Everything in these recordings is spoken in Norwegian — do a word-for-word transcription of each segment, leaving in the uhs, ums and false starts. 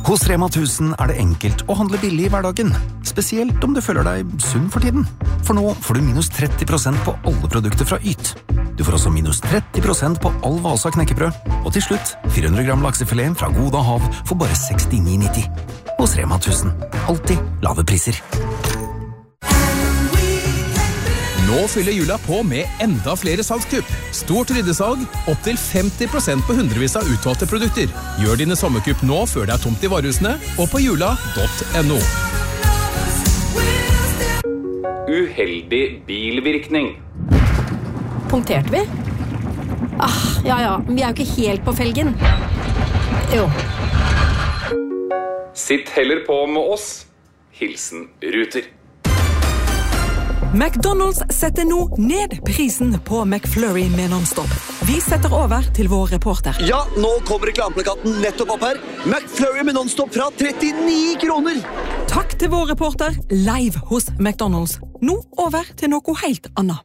Hos Rema tusen er det enkelt å handle billig i hverdagen, spesielt om du føler deg sunn for tiden. For nå får du minus tretti prosent på alle produkter fra Yt. Du får også minus tretti prosent på all Vasa knekkebrød, og til slutt fire hundre gram laksefilet fra Goda Hav for bare sekstini nitti. Hos Rema tusen, alltid lave priser. Nå fyller jula på med enda flere salgskupp. Stort ryddesalg, opp til femti prosent på hundrevis av utvalgte produkter. Gjør dine sommerkupp nå før det er tomt i varehusene, og på jula punktum no. Uheldig bilvirkning. Punkterte vi? Ah, ja ja, vi er jo ikke helt på felgen. Jo. Sitt heller på med oss. Hilsen Ruter. McDonald's setter nå ned prisen på McFlurry med non-stop. Vi setter over til vår reporter. Ja, nå kommer reklameplakaten nettopp opp her. McFlurry med non-stop fra trettini kroner. Takk til vår reporter, live hos McDonald's. Nå over til noe helt annet.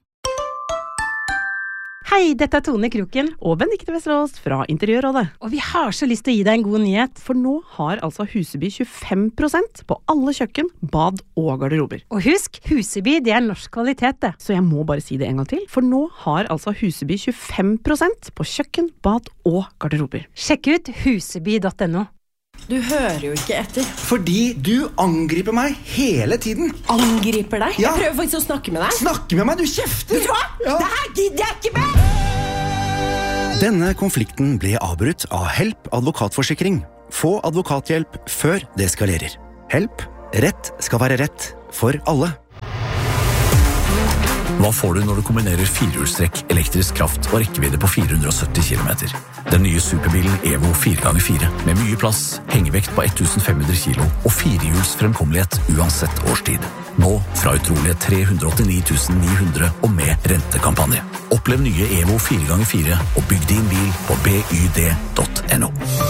Hei, dette er Tone Kroken og Benedikte Vesterås fra Interiørrådet. Og vi har så lyst til å gi deg en god nyhet. For nå har altså Huseby tjuefem prosent på alle kjøkken, bad og garderober. Og husk, Huseby det er norsk kvalitet det. Så jeg må bare si det en gang til, for nå har altså Huseby tjuefem prosent på kjøkken, bad og garderober. Sjekk ut huseby punktum no. Du hører jo ikke etter. Fordi du angriper meg hele tiden. Angriper deg? Ja. Jeg prøver faktisk å snakke med deg. Snakke med meg, du kjefter. Vet du hva? Ja. Det her gidder jeg ikke med! Denne konflikten ble avbrutt av Help advokatforsikring. Få advokathjelp før det skalerer. Help. Rett skal være rett for alle. Hva får du når du kombinerer firehjulstrekk, elektrisk kraft og rekkevidde på fire hundre og sytti kilometer? Den nye superbilen Evo fire ganger fire, med mye plass, hengevekt på tusen fem hundre kilo og firehjuls fremkommelighet uansett årstid. Nå fra utrolige tre hundre og åttini tusen ni hundre og med rentekampanje. Opplev nye Evo fire ganger fire og bygg din bil på byd punktum no.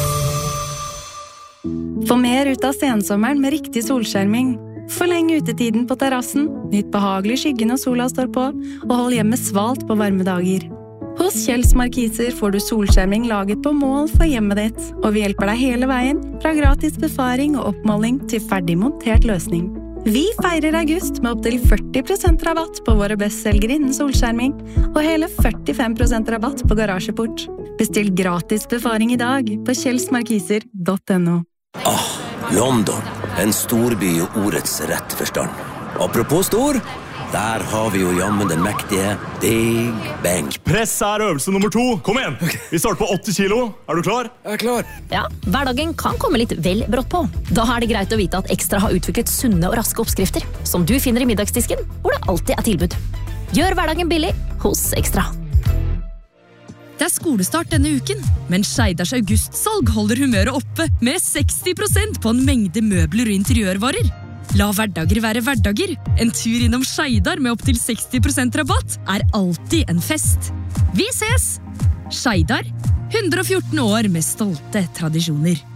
Få mer ut av sensommeren med riktig solskjerming. Forleng utetiden på terrassen, nytt behagelig skygge når sola står på, og hold hjemmet svalt på varme dager. Hos Kjells Markiser får du solskjerming laget på mål for hjemmet ditt, og vi hjelper deg hele veien, fra gratis befaring og oppmåling til ferdig montert løsning. Vi feirer august med opp til førti prosent rabatt på våre bestselgere innen solskjerming, og hele førtifem prosent rabatt på garasjeport. Bestill gratis befaring i dag på kjells markiser punktum no. Ah, London. En storby i ordets rett forstand. Apropos stor, der har vi jo jammen den mektige Big Bang. Press er øvelse nummer to. Kom igjen! Vi starter på åtti kilo. Er du klar? Jeg er klar. Ja, hverdagen kan komme litt vel brått på. Da er det greit å vite at Ekstra har utviklet sunne og raske oppskrifter, som du finner i middagsdisken, hvor det alltid er tilbud. Gjør hverdagen billig hos Ekstra. Det er skolestart denne uken, men Skeidars augustsalg holder humøret oppe med seksti prosent på en mengde møbler og interiørvarer. La hverdager være hverdager. En tur innom Skeidar med opp til seksti prosent rabatt er alltid en fest. Vi ses! Skeidar, hundre og fjorten år med stolte tradisjoner.